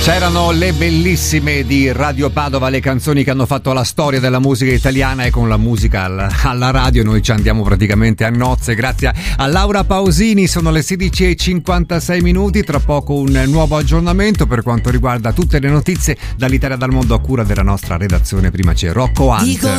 C'erano le bellissime di Radio Padova, le canzoni che hanno fatto la storia della musica italiana, e con la musica alla radio noi ci andiamo praticamente a nozze. Grazie a Laura Pausini. Sono le 16:56. Tra poco un nuovo aggiornamento per quanto riguarda tutte le notizie dall'Italia e dal mondo a cura della nostra redazione. Prima c'è Rocco Hunt.